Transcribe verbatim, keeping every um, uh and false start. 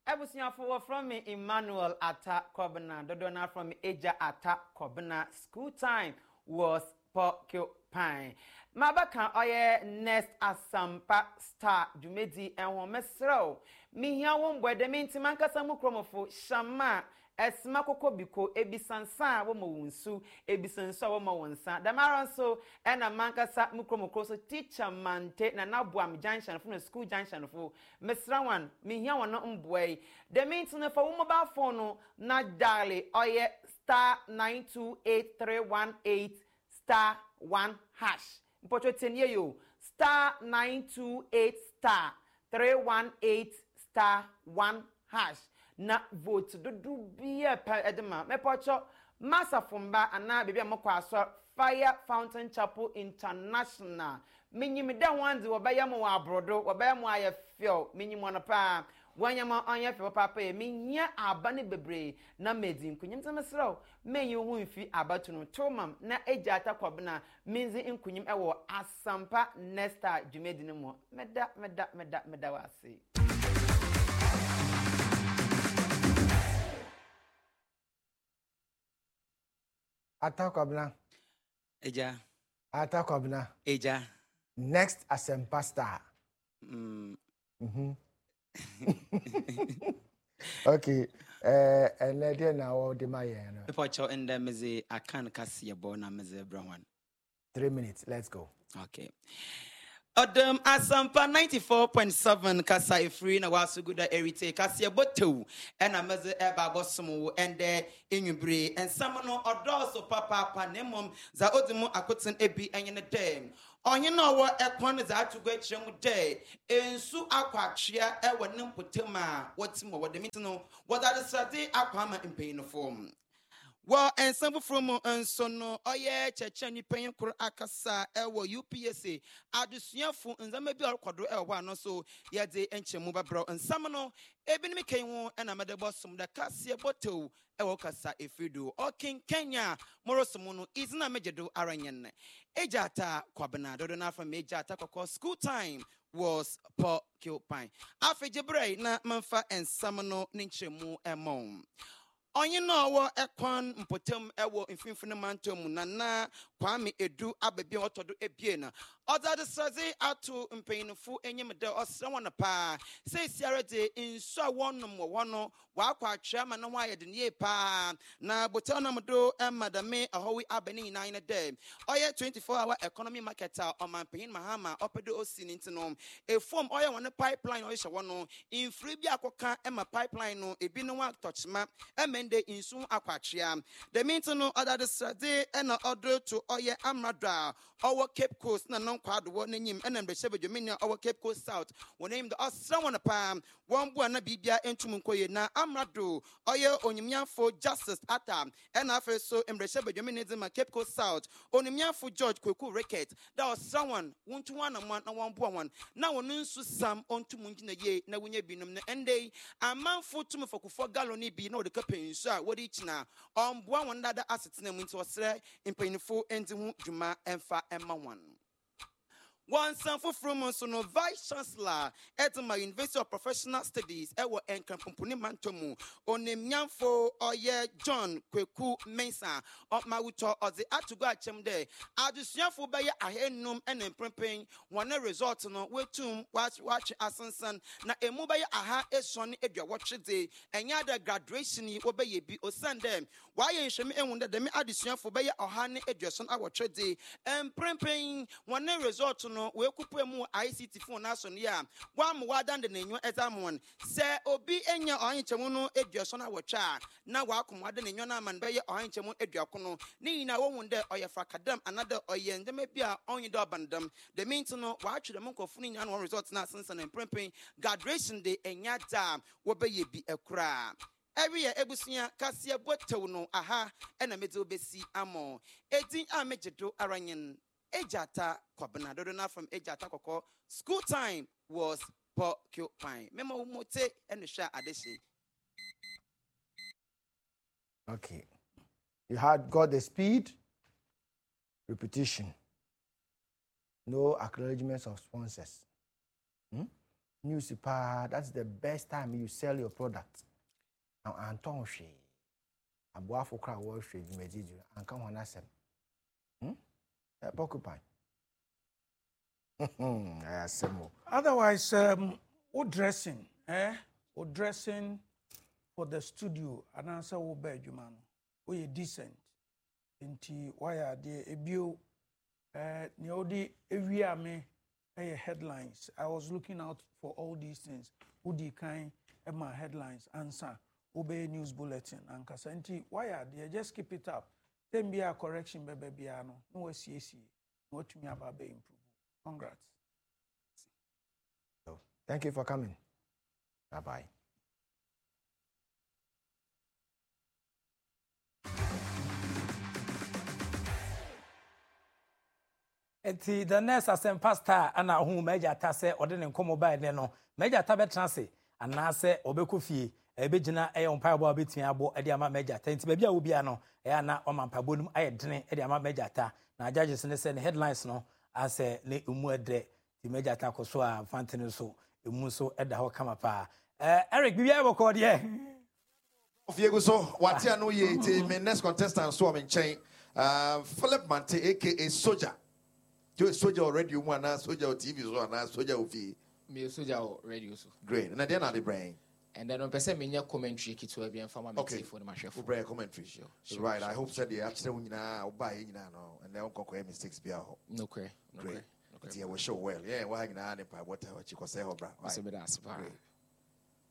Ebusiafo from me Emmanuel Ata Kobna, Dodona from me Eja Ata Kobna. School time was porcupine. Mabaka oye next asampa star Jumedi and one mesro. Mi here one boy the main timanka samu kromofo shama. Esma koko biko ebisansa wo mo wunsu ebisansa wo mo wonsa damaran so ena mankasa mukromokro so teacher mante na nabuam junction from the school junction fo mesra wan me hia won mboy the means no for wo mobile phone no na dial oye star nine two eight three one eight star one hash mpocho tenye yo star nine two eight star three one eight star one hash na vote do do bia pa edema me pocho massa fumba ana bebia mokwa aso Fire Fountain Chapel International minyim da wanzi wobaya mo abrodo wobaya mo aye fio minyim ona pa wanyama anya fio papa e minya abane bebre na medin kunyim temesro menyi hu mfi abatu no tomam na eja atakwabna minzi nkunyim ewo asampa nesta dwumedin mo meda meda meda meda wase. Atakwabna. Eja. Atakwabna. Eja. Next Asempa Star. Mm. Mhm. Okay. Eh and then now the my no. People cho in the meze akan kasi yebo na meze brown. three minutes. Let's go. Okay. Adam Asampa ninety-four point seven Kasai free na wasu good erite Kasia botu and a mother eba bosumu and the inubre and samano or so papa panemum za odimu akotin ebi and in a day. On you know what ekwan is out to get young day in su aquachia ewa nimputema what's more what the meeting what are the sati aquama in pain form. Well, and some from and so no, oh yeah, Chechani paying for Akasa, Ewa, U P S A, Adusia for and then maybe I'll quadro one or so, yeah, they enter mobile bro and Samano, even me came on and I'm at the bosom the Cassia Boto, Ewa Casa if you do, or King Kenya, Morosomono, isn't a major do Aranyan. Ejata, Quabana, don't know from Ejata, school time was porcupine. After Jebre, na Manfa and Samano, Ninchemu, and Mom. Onye no wo ekwan mpotem ewo mfimfini mantom nana kwame edu abebi otodo ebie na oda de saze ato mpanyinfo enyem de osra wona pa say siara de inso wonnom wo wono wa kwa atwa ma no ho ayede ne pa na botel na mdo madame ahowi abeni nine de oye twenty-four hour economy marketer o manpanyin mahama opedo osini ntino e form oye wona pipeline oye wono infri bi akoka ema pipeline no ebi no wa touchma ema de insu akwachia the meantime no other the sade and order to oye amrada our Cape Coast na non kwado wo nanyim enam be shebe dwomenia our Cape Coast South wo name the osra wona pa won bu na bibia entum nkoye na amrado oye onyimyafo Justice Atta and afa so emre shebe dwomenia de ma Cape Coast South onyimyafo George Kweku Ricket that was someone wontu wana man na won bu one na wonu nsu sam ontum ngina ye na wonya binum na ende amanfo tum fokufo galoni bi na wo de kapen so what each na on boa one that assets name into osre impanyfo enti hu dwuma emfa emma one. One sample from so no Vice Chancellor at my University of Professional Studies, Ewa and Kampuni Mantomu, on the Nyamfo or ye John Kweku Mensa, of Mauto or the Atuga Chemde. I just Nyamfo by a henum and imprinting one resort no way to watch watch Asansan, na a mobile aha a son if you watch day, and yada graduation you obey be or send them. Why ain't she me and wonder the addition for by a honey address on our trade and primping one resort no we kupe mu I C T phone nason ya wa mo wadan de nenyo examon se obi enya ohinchemu no aduaso na wotwa na wa akomwa de nenyo na man be ye ohinchemu aduako no ni na wo hunde oye fakadam another oye ndem bia onyi do bandam the means no wa atwere mo nkofuni nya no result na sense na primping graduation de enya da wo be ye bi ekura. Every year, Ebusia, Cassia Boto no, aha, and a middle besi amo. Eighteen amejedo aranyan. Ejata Kwabana, don't know from Ejata Koko. School time was porcupine. Memo mote and the sha addition. Okay. You had got the speed, repetition. No acknowledgements of sponsors. Hmm? news pa, that's the best time you sell your product. Now Anton she aboafo kra wo hwe dwumadiju anka ho na sem. Hmm? Eh porcupine. Hmm, I asemo. Otherwise um what dressing, eh? What dressing for the studio and answer wo ba adwuma no. Wo ye decent. Nti why are there ebio eh ne odi ewia me eh headlines. I was looking out for all these things. Udi kind of my headlines answer. Obey news bulletin and Kasanti. Why are they just keep it up? Then be a correction, baby piano. No C A C. What to me about be improve. Congrats. So, thank you for coming. Bye bye. Eti the next asem pastor ana hu meja ta se ode ne nkomo ba ne no meja ta betra se ana se obekofie ebegina e ompabo abetumi abo e de ama meja ta nti ba bia wo bia no e ana o mampabo num aye dene e de ama meja ta na judges ne se ne headlines no ase ne emu ede ti meja ta koso a fantene so emu so eda ho kama pa eh Eric bibia wo ko de Fiego so wati ano ye ti me next contestant so am nchen uh Philip Mante aka Soldier. You a soldier already, you want a soldier on T V, so a soldier of the me soldier radio. So great, and then are the brain. And then on person me commentary kit to be and farmer okay for the match for brain commentary. Sure, sure, right. Sure, I hope that the actually when you now buy in now and then conquer mistakes be out. No cray, no great. Yeah, we show well. Yeah, why not? What you can say, oh, bro. That's a bit as